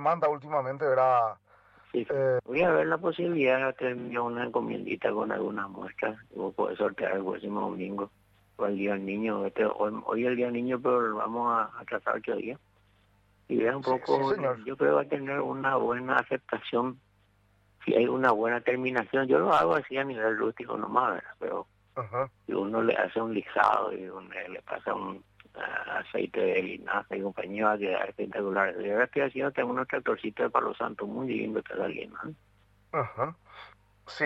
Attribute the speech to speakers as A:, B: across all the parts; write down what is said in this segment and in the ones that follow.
A: demanda últimamente, ¿verdad?
B: Sí, sí. Voy a ver la posibilidad de hacerme una encomiendita con algunas muestras. Vos podés sortear el próximo domingo o el Día del Niño. Hoy es el Día del Niño, pero vamos a tratar 8 días. Y vea un
A: Sí, sí,
B: poco,
A: señor.
B: yo creo que va a tener una buena aceptación si hay una buena terminación. Yo lo hago así a nivel rústico nomás, ¿verdad? Pero
A: Ajá.
B: si uno le hace un lijado y le pasa un aceite de linaza y compañía, va a quedar espectacular. Yo ahora estoy haciendo, tengo unos tractorcitos de Palo Santo muy lindo, está saliendo, ¿eh?
A: Ajá. Sí.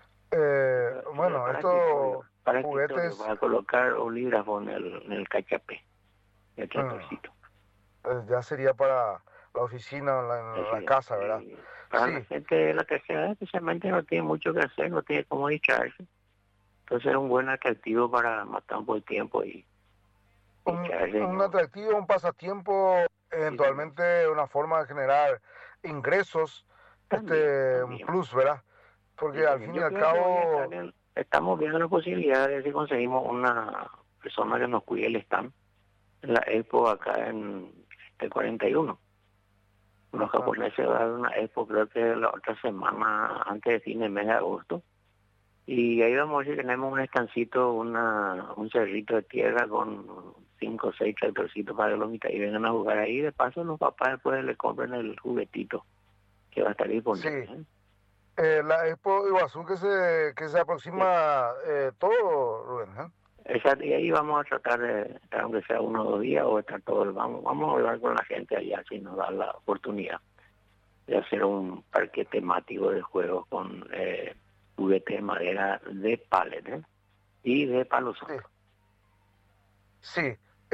B: Eso es
A: Bueno, estos
B: para escritorio,
A: juguetes
B: para colocar olígrafo en el cachapé, el
A: mm,
B: tractorcito.
A: ya sería para la oficina, en la
B: Así es.
A: casa, ¿verdad?
B: Y para la
A: Sí.
B: gente de la tercera edad, especialmente no tiene mucho que hacer, no tiene cómo distraerse. Entonces es un buen atractivo para matar un poco el tiempo y distraerse.
A: Un
B: ¿No?
A: atractivo, un pasatiempo,
B: Sí, señor.
A: eventualmente una forma de generar ingresos,
B: También,
A: un
B: también.
A: plus, ¿verdad?
B: Sí,
A: Porque al
B: también.
A: fin y
B: Yo
A: al
B: creo que voy a estar
A: cabo,
B: en... Estamos viendo la posibilidad de si conseguimos una persona que nos cuide el stand en la Expo acá en el 41. Los
A: ajá,
B: japoneses van a dar una Expo, creo que la otra semana, antes de fin de mes de agosto. Y ahí vamos a ver si tenemos un estancito, un cerrito de tierra con 5 o 6 tractorcitos para que los mitad y vengan a jugar ahí. De paso, los papás después le compren el juguetito que va a estar
A: sí.
B: disponible, ¿eh?
A: La Expo Iguazú que se
B: Sí.
A: aproxima todo, Rubén, ¿eh?
B: Y ahí vamos a tratar de estar, aunque sea 1 o 2 días, o estar todos, vamos a hablar con la gente allá, si nos da la oportunidad de hacer un parque temático de juegos con juguetes de madera de pallet, ¿eh? Y de palo
A: Sí,
B: santo.
A: sí.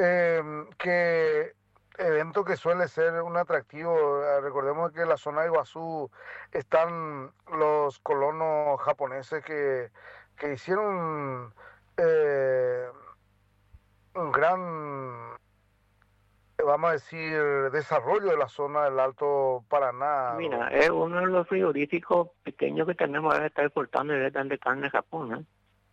A: Que evento que suele ser un atractivo. Recordemos que en la zona de Iguazú están los colonos japoneses que hicieron eh, un gran, vamos a decir, desarrollo de la zona del Alto Paraná,
B: Mira,
A: Rubén.
B: es uno de los frigoríficos pequeños que tenemos, ahora está exportando directamente carne de Japón, ¿eh?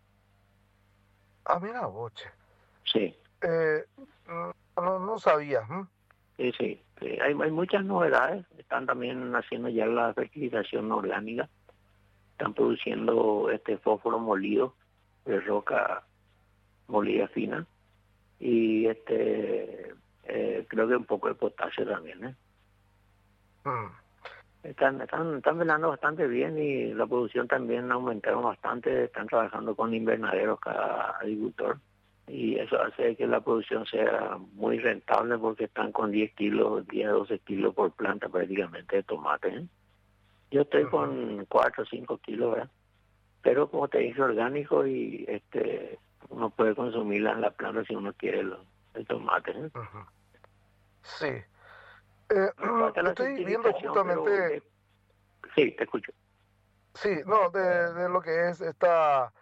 A: Ah, mira, boche.
B: Sí,
A: Eh, no sabía. ¿M?
B: sí, sí. Sí. Hay muchas novedades. Están también haciendo ya la fertilización orgánica. Están produciendo este fósforo molido de roca molida fina y creo que un poco de potasio también, ¿eh?
A: Mm.
B: Están velando bastante bien y la producción también aumentaron bastante. Están trabajando con invernaderos cada agricultor y eso hace que la producción sea muy rentable porque están con 10 kilos, 10 a 12 kilos por planta prácticamente de tomate, ¿eh? Yo estoy
A: Ujú.
B: con 4 o 5 kilos, ¿verdad? Pero como te dije, orgánico y uno puede consumirla en la planta si uno quiere el tomate, ¿eh?
A: Ujú. Sí.
B: Me falta
A: Yo
B: la
A: estoy viendo
B: certificación, pero
A: justamente,
B: sí, te escucho.
A: sí, no, de lo que es esta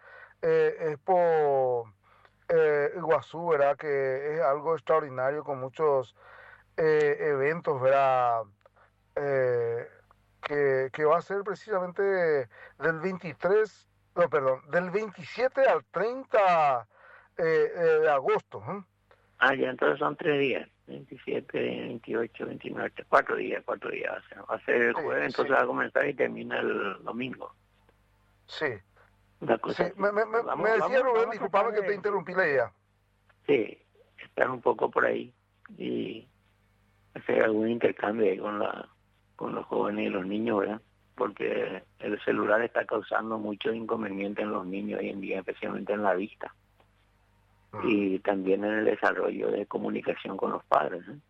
A: Expo Iguazú, ¿verdad? Que es algo extraordinario con muchos eventos, ¿verdad? Eh, que va a ser precisamente del 23, no, perdón, del 27 al 30 de agosto. ¿Eh?
B: Ah, ya, entonces son 3 días, 27, 28, 29, 4 días, 4 días. Va a ser el
A: Sí,
B: jueves,
A: sí,
B: entonces va a comenzar y termina el domingo.
A: sí,
B: Una
A: sí.
B: cosa así.
A: Me decía Rubén,
B: Vamos a tratar
A: disculpame que te
B: de,
A: interrumpí la idea.
B: sí, estar un poco por ahí y hacer algún intercambio ahí con los jóvenes y los niños, ¿verdad? Porque el celular está causando mucho inconveniente en los niños hoy en día, especialmente en la vista
A: Mm.
B: y también en el desarrollo de comunicación con los padres, ¿eh?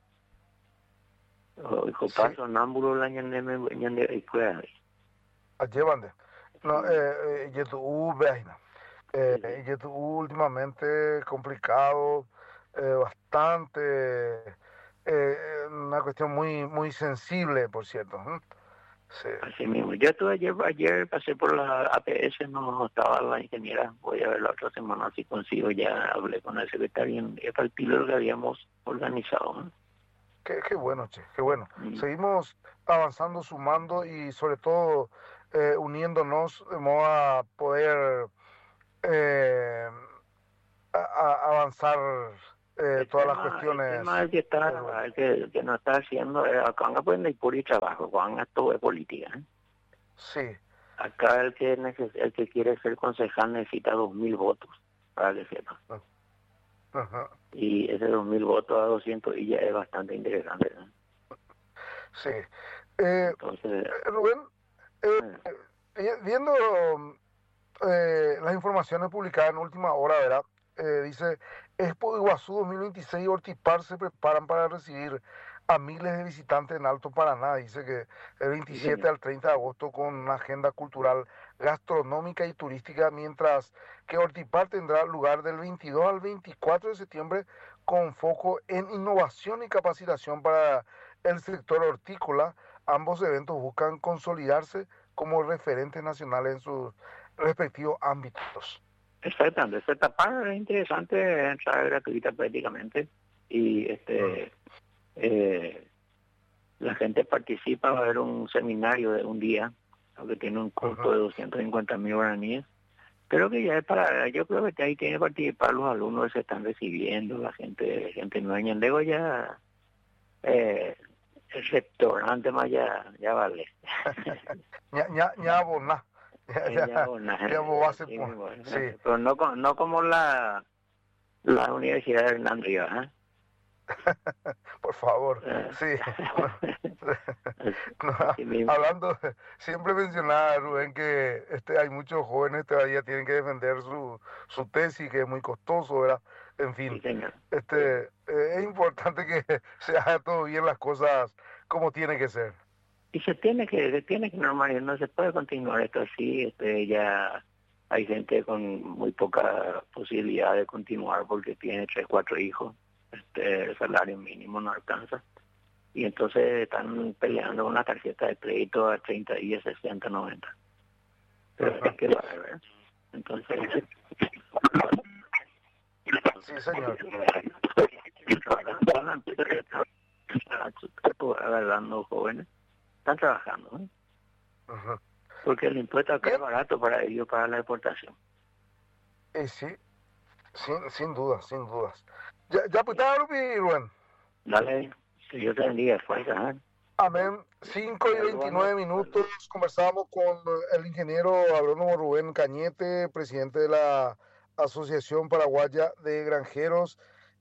B: Hijo
A: Sí,
B: paso, námbulo la ñandeme, y cuidado.
A: llevan. No,
B: Sí,
A: YouTube, vaina.
B: sí, sí.
A: YouTube últimamente complicado, bastante, una cuestión muy sensible, por cierto. ¿Mm? Sí.
B: Así mismo. Yo estuve ayer pasé por la APS, no estaba la ingeniera, voy a ver la otra semana si consigo, ya hablé con el secretario y es para el piloto que habíamos organizado, ¿no?
A: Qué bueno, che, qué bueno.
B: Mm.
A: Seguimos avanzando, sumando y sobre todo uniéndonos de modo a poder eh, avanzar todas las
B: El tema
A: cuestiones.
B: es que está, el que no está haciendo, acá pues no hay puro trabajo, acá todo es política.
A: Sí.
B: Acá el que quiere ser concejal necesita 2.000 votos, para que sepa.
A: Ajá.
B: Y ese 2.000 votos a 200 y ya es bastante interesante, ¿no?
A: Sí.
B: Entonces,
A: Rubén,
B: eh,
A: viendo las informaciones publicadas en última hora, ¿verdad? Dice, Expo Iguazú 2026 y Ortipar se preparan para recibir a miles de visitantes en Alto Paraná. Dice que el
B: sí,
A: 27
B: señor.
A: al 30 de agosto con una agenda cultural, gastronómica y turística, mientras que Ortipar tendrá lugar del 22 al 24 de septiembre con foco en innovación y capacitación para el sector hortícola. Ambos eventos buscan consolidarse como referentes nacionales en sus respectivos ámbitos.
B: Exactamente, esta etapa es interesante, entrar gratuita prácticamente. Y eh, la gente participa, va a haber un seminario de un día, que tiene un costo
A: Ajá.
B: de 250.000 guaraníes. Creo que ya es para, yo creo que ahí tienen que participar los alumnos que se están recibiendo, la gente nueva. Luego ya el restaurante más ya vale.
A: Ya aboná.
B: Ya, bueno,
A: Ya vos vas a
B: sí, bueno,
A: sí,
B: pero no como la Universidad de Hernán Rivas,
A: por favor.
B: ¿eh?
A: Sí. No, no,
B: Así mismo,
A: hablando, siempre mencionaba Rubén que hay muchos jóvenes todavía tienen que defender su tesis, que es muy costoso, ¿verdad? En
B: sí,
A: fin,
B: señor.
A: es importante que se haga todo bien las cosas como tiene que ser.
B: Y se tiene que normalizar, no se puede continuar esto así, ya hay gente con muy poca posibilidad de continuar porque tiene 3, 4 hijos, el salario mínimo no alcanza, y entonces están peleando una tarjeta de crédito a 30 días, 60, 90. Pero es
A: Ajá.
B: que va a ver. Entonces,
A: Sí, señor.
B: agarrando jóvenes, están trabajando, ¿eh?
A: Ajá.
B: Porque el impuesto acá es
A: Bien,
B: barato para ellos, para la exportación.
A: sí, sin dudas, sin dudas. Ya pues está, Rubén.
B: Dale, que Dios te bendiga, fuerza, ¿eh?
A: Amén. 5 y
B: Saludos,
A: 29 minutos. Conversábamos con el ingeniero agrónomo Rubén Cañete, presidente de la Asociación Paraguaya de Granjeros.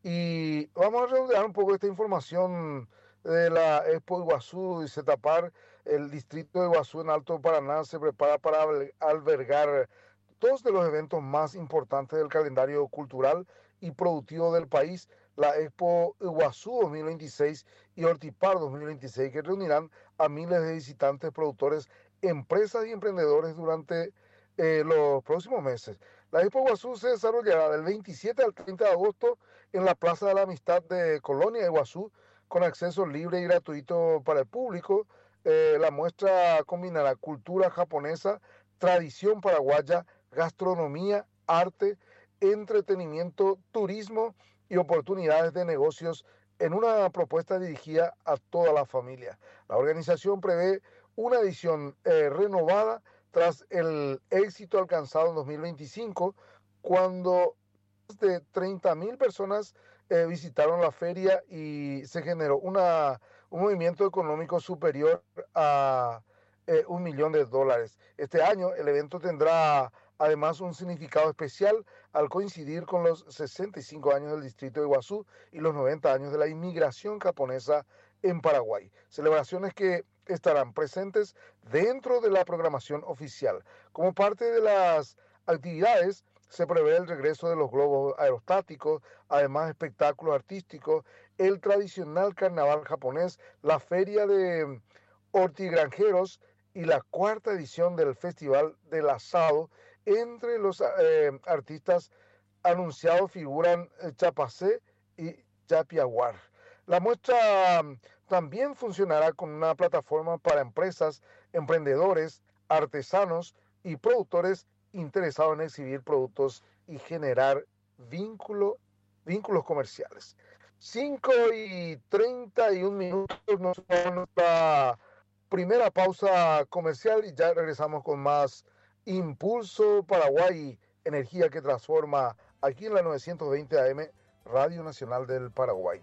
A: Y vamos a redondear un poco esta información de la Expo Iguazú y Zetapar. El distrito de Iguazú en Alto Paraná se prepara para albergar dos de los eventos más importantes del calendario cultural y productivo del país, la Expo Iguazú 2026 y Hortipar 2026, que reunirán a miles de visitantes, productores, empresas y emprendedores durante los próximos meses. La Expo Iguazú se desarrollará del 27 al 30 de agosto en la Plaza de la Amistad de Colonia Iguazú, con acceso libre y gratuito para el público. La muestra combinará cultura japonesa, tradición paraguaya, gastronomía, arte, entretenimiento, turismo y oportunidades de negocios en una propuesta dirigida a toda la familia. La organización prevé una edición renovada tras el éxito alcanzado en 2025, cuando más de 30.000 personas visitaron la feria y se generó un movimiento económico superior a $1 millón. Este año el evento tendrá además un significado especial al coincidir con los 65 años del distrito de Iguazú y los 90 años de la inmigración japonesa en Paraguay. Celebraciones que estarán presentes dentro de la programación oficial. Como parte de las actividades, se prevé el regreso de los globos aerostáticos, además espectáculos artísticos, el tradicional carnaval japonés, la feria de hortigranjeros y la cuarta edición del Festival del Asado. Entre los artistas anunciados figuran Chapacé y Yapiaguar. La muestra también funcionará con una plataforma para empresas, emprendedores, artesanos y productores interesados en exhibir productos y generar vínculos comerciales. 5:31 nos vamos a nuestra primera pausa comercial y ya regresamos con más Impulso Paraguay, energía que transforma, aquí en la 920 AM Radio Nacional del Paraguay.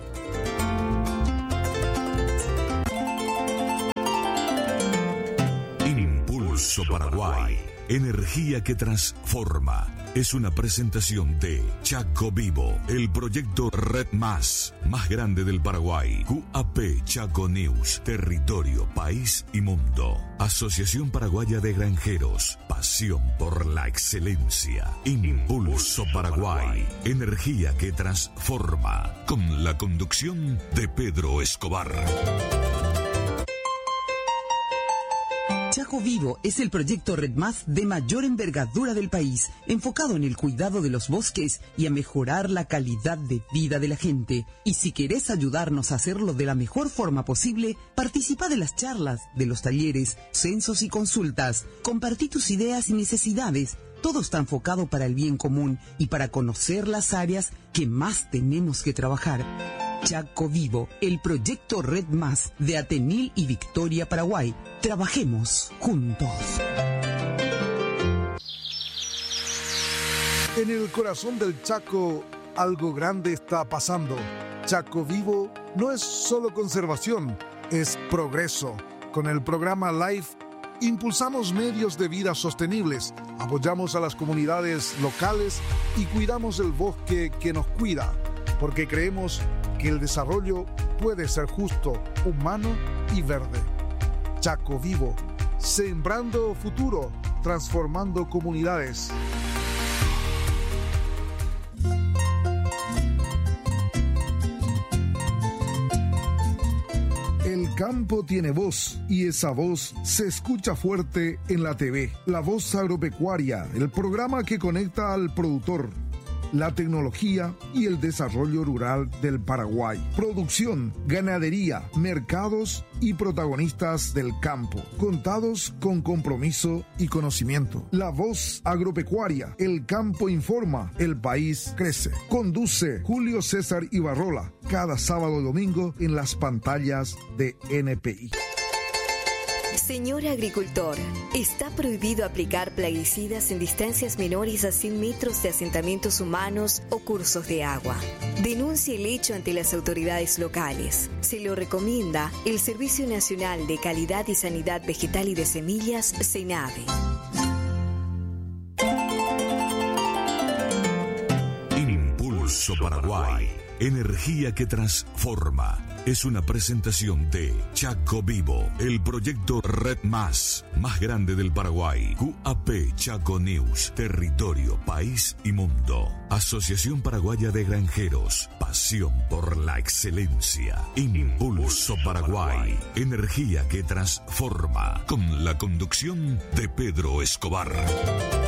C: Impulso Paraguay, energía que transforma. Es una presentación de Chaco Vivo, el proyecto Red más grande del Paraguay. QAP Chaco News, territorio, país y mundo. Asociación Paraguaya de Granjeros, pasión por la excelencia. Impulso Paraguay, energía que transforma. Con la conducción de Pedro Escobar.
D: Chaco Vivo es el proyecto Red más de mayor envergadura del país, enfocado en el cuidado de los bosques y a mejorar la calidad de vida de la gente. Y si querés ayudarnos a hacerlo de la mejor forma posible, participa de las charlas, de los talleres, censos y consultas. Compartí tus ideas y necesidades. Todo está enfocado para el bien común y para conocer las áreas que más tenemos que trabajar. Chaco Vivo, el proyecto Red más de Atenil y Victoria, Paraguay. Trabajemos juntos.
E: En el corazón del Chaco, algo grande está pasando. Chaco Vivo no es solo conservación, es progreso. Con el programa LIFE, impulsamos medios de vida sostenibles, apoyamos a las comunidades locales y cuidamos el bosque que nos cuida, porque creemos que el desarrollo puede ser justo, humano y verde. Chaco Vivo, sembrando futuro, transformando comunidades. El campo tiene voz y esa voz se escucha fuerte en la TV. La Voz Agropecuaria, el programa que conecta al productor, la tecnología y el desarrollo rural del Paraguay. Producción, ganadería, mercados y protagonistas del campo, contados con compromiso y conocimiento. La Voz Agropecuaria, el campo informa, el país crece. Conduce Julio César Ibarrola, cada sábado y domingo en las pantallas de NPI.
F: Señor agricultor, está prohibido aplicar plaguicidas en distancias menores a 100 metros de asentamientos humanos o cursos de agua. Denuncie el hecho ante las autoridades locales. Se lo recomienda el Servicio Nacional de Calidad y Sanidad Vegetal y de Semillas, SENAVE.
C: Impulso Paraguay, energía que transforma. Es una presentación de Chaco Vivo, el proyecto Red más grande del Paraguay. QAP Chaco News, territorio, país y mundo. Asociación Paraguaya de Granjeros, pasión por la excelencia. Impulso Paraguay, energía que transforma. Con la conducción de Pedro Escobar.